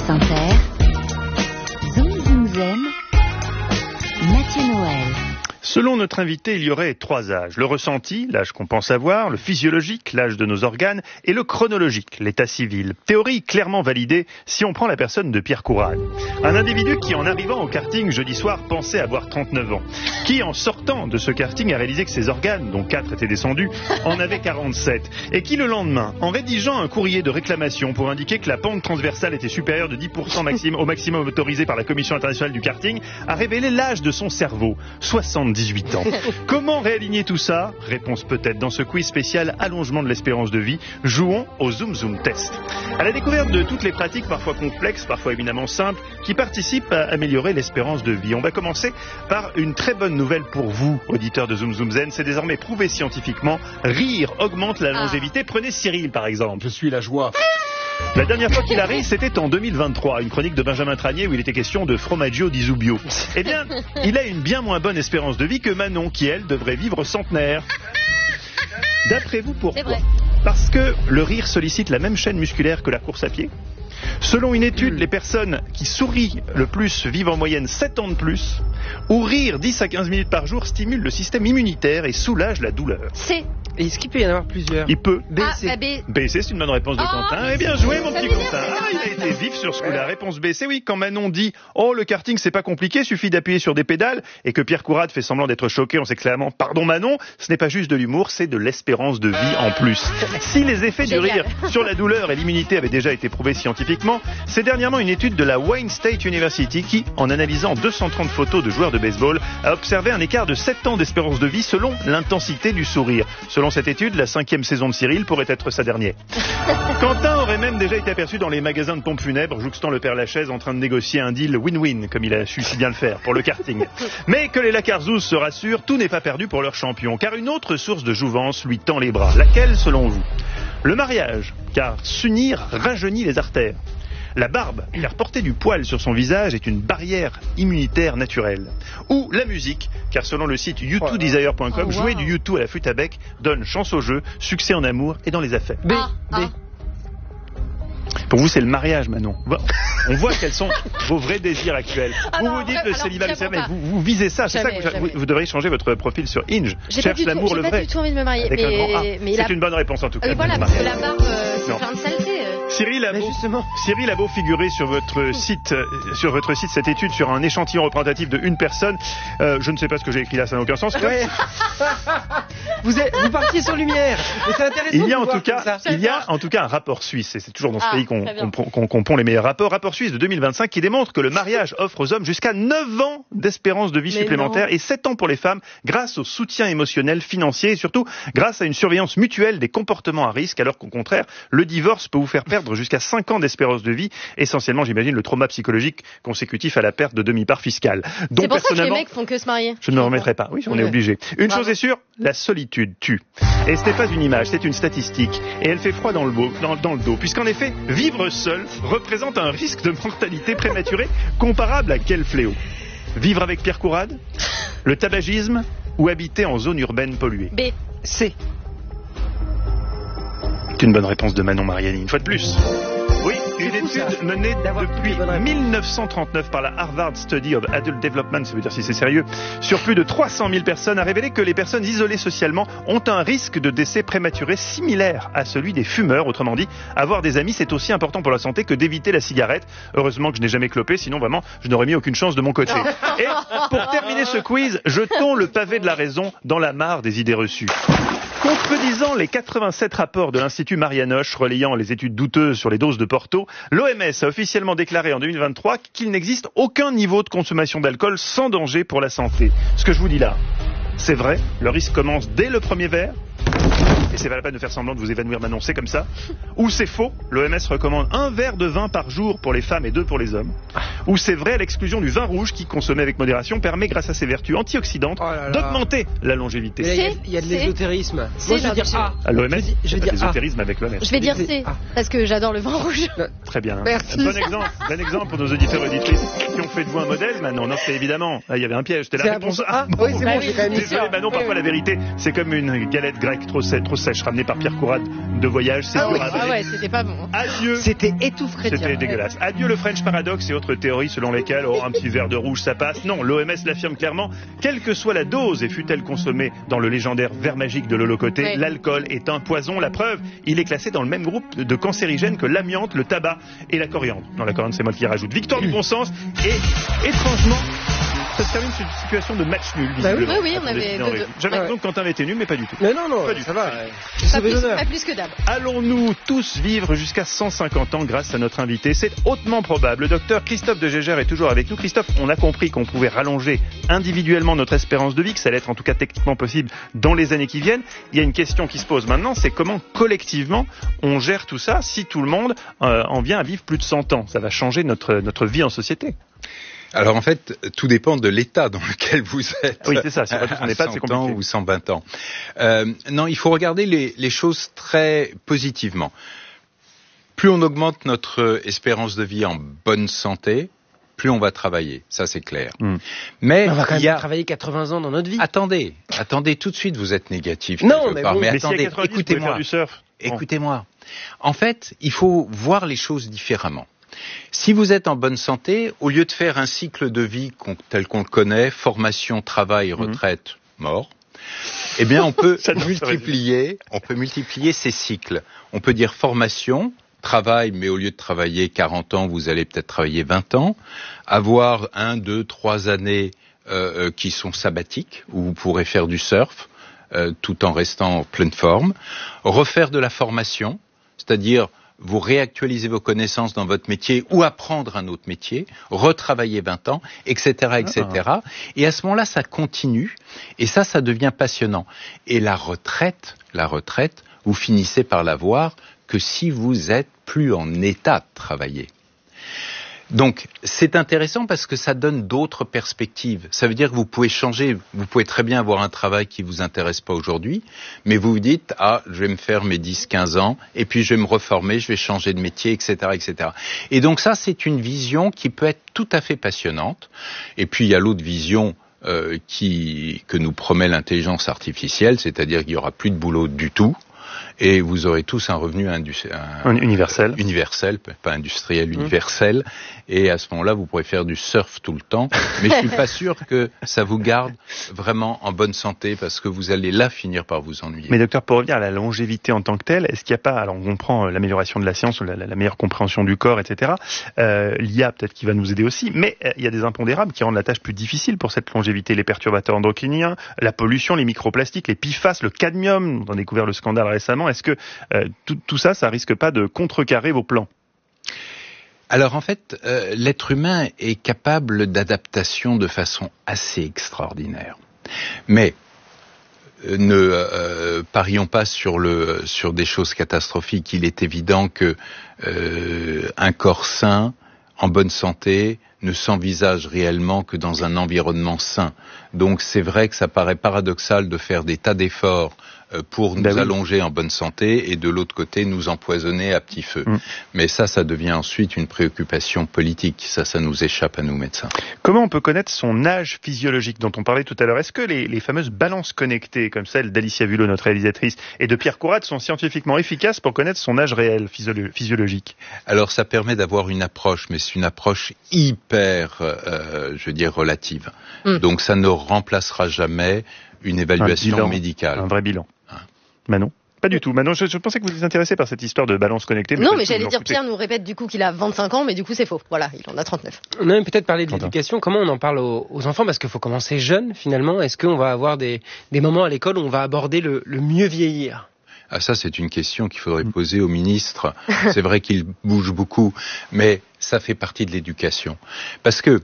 France Inter, Zoom Zoom Zen, Mathieu Noël. Selon notre invité, il y aurait 3 âges. Le ressenti, l'âge qu'on pense avoir, le physiologique, l'âge de nos organes, et le chronologique, l'état civil. Théorie clairement validée si on prend la personne de Pierre Courade. Un individu qui, en arrivant au karting jeudi soir, pensait avoir 39 ans. Qui, en sortant de ce karting, a réalisé que ses organes, dont 4 étaient descendus, en avaient 47. Et qui, le lendemain, en rédigeant un courrier de réclamation pour indiquer que la pente transversale était supérieure de 10% au maximum autorisé par la Commission internationale du karting, a révélé l'âge de son cerveau, 78 ans. Comment réaligner tout ça? Réponse peut-être dans ce quiz spécial allongement de l'espérance de vie. Jouons au Zoom Zoom Test. À la découverte de toutes les pratiques, parfois complexes, parfois éminemment simples, qui participent à améliorer l'espérance de vie. On va commencer par une très bonne nouvelle pour vous, auditeurs de Zoom Zoom Zen. C'est désormais prouvé scientifiquement. Rire augmente la longévité. Prenez Cyril, par exemple. Je suis la joie. La dernière fois qu'il a ri, c'était en 2023, une chronique de Benjamin Tranier où il était question de Fromaggio di Zubio. Eh bien, il a une bien moins bonne espérance de vie que Manon, qui, elle, devrait vivre centenaire. D'après vous, pourquoi? Parce que le rire sollicite la même chaîne musculaire que la course à pied. Selon une étude, les personnes qui sourient le plus vivent en moyenne 7 ans de plus, ou rire 10 à 15 minutes par jour stimule le système immunitaire et soulage la douleur. Est-ce qu'il peut y en avoir plusieurs? Il peut. B, C. B, C, c'est une bonne réponse de Quentin. Eh bien joué, mon petit Quentin. Il a été vif sur ce coup-là. Réponse B, c'est oui. Quand Manon dit « Oh, le karting, c'est pas compliqué, suffit d'appuyer sur des pédales » et que Pierre Courade fait semblant d'être choqué en s'exclamant « Pardon Manon », ce n'est pas juste de l'humour, c'est de l'espérance de vie en plus. Si les effets du rire sur la douleur et l'immunité avaient déjà été prouvés scientifiquement, c'est dernièrement une étude de la Wayne State University qui, en analysant 230 photos de joueurs de baseball, a observé un écart de 7 ans d'espérance de vie selon l'intensité du sourire. Selon cette étude, la 5e saison de Cyril pourrait être sa dernière. Quentin aurait même déjà été aperçu dans les magasins de pompes funèbres, jouxtant le Père Lachaise en train de négocier un deal win-win, comme il a su si bien le faire, pour le karting. Mais que les Lacarzous se rassurent, tout n'est pas perdu pour leur champion, car une autre source de jouvence lui tend les bras. Laquelle, selon vous? Le mariage, car s'unir rajeunit les artères. La barbe, car porter du poil sur son visage est une barrière immunitaire naturelle. Ou la musique, car selon le site u2desire.com, jouer du U2 à la flûte à bec donne chance au jeu, succès en amour et dans les affaires. B. Pour vous, c'est le mariage, Manon. On voit quels sont vos vrais désirs actuels. Vous dites le célibat, mais vous visez ça. C'est ça que vous devriez changer votre profil sur Inge. Cherche l'amour, le vrai. J'ai pas du tout envie de me marier. C'est une bonne réponse en tout cas. Et voilà, parce que la barbe, c'est plein de saleté. Cyril a beau figurer sur votre site cette étude sur un échantillon représentatif de une personne. Je ne sais pas ce que j'ai écrit là, ça n'a aucun sens. Ouais. vous partiez sur lumière. Mais c'est intéressant. Il y a en tout cas un rapport suisse, et c'est toujours dans ce pays qu'on pond les meilleurs rapports. Rapport suisse de 2025 qui démontre que le mariage offre aux hommes jusqu'à 9 ans d'espérance de vie supplémentaire et 7 ans pour les femmes grâce au soutien émotionnel, financier et surtout grâce à une surveillance mutuelle des comportements à risque, alors qu'au contraire, le divorce peut vous faire perdre jusqu'à 5 ans d'espérance de vie, essentiellement, j'imagine, le trauma psychologique consécutif à la perte de demi-part fiscale. Donc, c'est pour ça que les mecs font que se marier. Je ne me remettrai pas. Oui, on est obligé. Une chose est sûre, la solitude tue. Et ce n'est pas une image, c'est une statistique. Et elle fait froid dans le dos, puisqu'en effet, vivre seul représente un risque de mortalité prématurée comparable à quel fléau? Vivre avec Pierre Courade, le tabagisme ou habiter en zone urbaine polluée? B. C. C'est une bonne réponse de Manon Mariani, une fois de plus. Oui, une étude menée depuis 1939 par la Harvard Study of Adult Development, ça veut dire si c'est sérieux, sur plus de 300 000 personnes, a révélé que les personnes isolées socialement ont un risque de décès prématuré similaire à celui des fumeurs. Autrement dit, avoir des amis, c'est aussi important pour la santé que d'éviter la cigarette. Heureusement que je n'ai jamais clopé, sinon vraiment, je n'aurais mis aucune chance de mon côté. Et pour terminer ce quiz, jetons le pavé de la raison dans la mare des idées reçues. Contredisant les 87 rapports de l'Institut Marianoche relayant les études douteuses sur les doses de Porto, l'OMS a officiellement déclaré en 2023 qu'il n'existe aucun niveau de consommation d'alcool sans danger pour la santé. Ce que je vous dis là, c'est vrai, le risque commence dès le premier verre. Et c'est pas la peine de faire semblant de vous évanouir, Manon, c'est comme ça. Ou c'est faux, l'OMS recommande 1 verre de vin par jour pour les femmes et 2 pour les hommes. Ou c'est vrai, l'exclusion du vin rouge qui, consommé avec modération, permet, grâce à ses vertus antioxydantes, d'augmenter la longévité. Il y a de l'ésotérisme. Moi, je veux dire A. À l'OMS, je vais dire A. L'ésotérisme avec l'OMS. Je vais dire C, parce que j'adore le vin rouge. Très bien. Merci. Bon exemple pour nos auditeurs et auditrices qui ont fait de vous un modèle, Manon. Non, c'est évidemment. Il y avait un piège. C'était la réponse A. Oui, c'est bon, j'ai quand même dit Désolé, Manon, parfois la vérité, c'est comme une galette grecque trop sèche. sèche ramenée par Pierre Courade de voyage. C'est dur à avaler. Ah ouais, c'était pas bon. Adieu. C'était étouffe-chrétien. C'était dégueulasse. Adieu le French Paradox et autres théories selon lesquelles un petit verre de rouge ça passe. Non, l'OMS l'affirme clairement, quelle que soit la dose et fût-elle consommée dans le légendaire verre magique de Lolocoté, Ouais. l'alcool est un poison. La preuve, il est classé dans le même groupe de cancérigènes que l'amiante, le tabac et la coriandre. Non, la coriandre c'est moi qui rajoute. Victoire du bon sens et étrangement, ça se termine sur une situation de match nul. visiblement. oui, on avait Attendez, 2-2. J'avais Ouais. donc Quentin était nul, mais pas du tout. Non, Pas du ça tout. va. Pas plus que d'hab. Allons-nous tous vivre jusqu'à 150 ans grâce à notre invité? C'est hautement probable. Le docteur Christophe de Gégère est toujours avec nous. Christophe, on a compris qu'on pouvait rallonger individuellement notre espérance de vie, que ça allait être en tout cas techniquement possible dans les années qui viennent. Il y a une question qui se pose maintenant, c'est comment collectivement on gère tout ça si tout le monde en vient à vivre plus de 100 ans. Ça va changer notre vie en société. Alors en fait, tout dépend de l'état dans lequel vous êtes. Oui, c'est ça. Si on va tous en EHPAD, c'est 100 ans compliqué. ou 120 ans. Non, il faut regarder les choses très positivement. Plus on augmente notre espérance de vie en bonne santé, plus on va travailler. Ça, c'est clair. Mais On va quand il y même a... travailler 80 ans dans notre vie. Attendez, tout de suite, vous êtes négatif. Non, quelque mais part. bon. Mais Mais si à attendez, 90, vous pouvez écoutez-moi. faire du surf. Bon. Écoutez-moi. En fait, il faut voir les choses différemment. Si vous êtes en bonne santé, au lieu de faire un cycle de vie tel qu'on le connaît, formation, travail, retraite, mort, eh bien on peut J'adore ce multiplier ces cycles. On peut dire formation, travail, mais au lieu de travailler 40 ans, vous allez peut-être travailler 20 ans, avoir 1, 2, 3 années qui sont sabbatiques, où vous pourrez faire du surf, tout en restant en pleine forme, refaire de la formation, c'est-à-dire vous réactualisez vos connaissances dans votre métier ou apprendre un autre métier, retravailler 20 ans, etc., etc. Et à ce moment-là, ça continue, et ça devient passionnant. Et la retraite, vous finissez par la voir que si vous êtes plus en état de travailler. Donc, c'est intéressant parce que ça donne d'autres perspectives. Ça veut dire que vous pouvez changer, vous pouvez très bien avoir un travail qui vous intéresse pas aujourd'hui, mais vous vous dites, je vais me faire mes 10, 15 ans, et puis je vais me reformer, je vais changer de métier, etc., etc. Et donc ça, c'est une vision qui peut être tout à fait passionnante. Et puis, il y a l'autre vision que nous promet l'intelligence artificielle, c'est-à-dire qu'il y aura plus de boulot du tout, et vous aurez tous un revenu Universel. Universel, pas industriel, universel. Et à ce moment-là, vous pourrez faire du surf tout le temps. Mais je suis pas sûr que ça vous garde vraiment en bonne santé parce que vous allez là finir par vous ennuyer. Mais docteur, pour revenir à la longévité en tant que telle, est-ce qu'il n'y a pas, alors on comprend l'amélioration de la science, la meilleure compréhension du corps, etc. L'IA peut-être qui va nous aider aussi, mais il y a des impondérables qui rendent la tâche plus difficile pour cette longévité, les perturbateurs endocriniens, la pollution, les microplastiques, les PFAS, le cadmium, on a découvert le scandale récemment. Est-ce que tout ça risque pas de contrecarrer vos plans? Alors en fait, l'être humain est capable d'adaptation de façon assez extraordinaire. Mais ne parions pas sur des choses catastrophiques. Il est évident que un corps sain, en bonne santé, ne s'envisage réellement que dans un environnement sain. Donc c'est vrai que ça paraît paradoxal de faire des tas d'efforts pour nous allonger en bonne santé et de l'autre côté nous empoisonner à petit feu. Mais ça devient ensuite une préoccupation politique. Ça nous échappe à nous médecins. Comment on peut connaître son âge physiologique dont on parlait tout à l'heure? Est-ce que les fameuses balances connectées, comme celle d'Alicia Vulot, notre réalisatrice, et de Pierre Courade, sont scientifiquement efficaces pour connaître son âge réel physiologique? Alors ça permet d'avoir une approche, mais c'est une approche hyper, relative. Donc ça ne remplacera jamais une évaluation médicale. Un vrai bilan. Manon? Pas du tout. Manon, je pensais que vous étiez intéressé par cette histoire de balance connectée. Non, mais j'allais dire, Pierre nous répète du coup qu'il a 25 ans, mais du coup c'est faux. Voilà, il en a 39. On a même peut-être parlé de l'éducation. Comment on en parle aux enfants? Parce qu'il faut commencer jeune, finalement. Est-ce qu'on va avoir des moments à l'école où on va aborder le mieux vieillir? Ah, ça, c'est une question qu'il faudrait poser au ministre. C'est vrai qu'il bouge beaucoup, mais ça fait partie de l'éducation. Parce que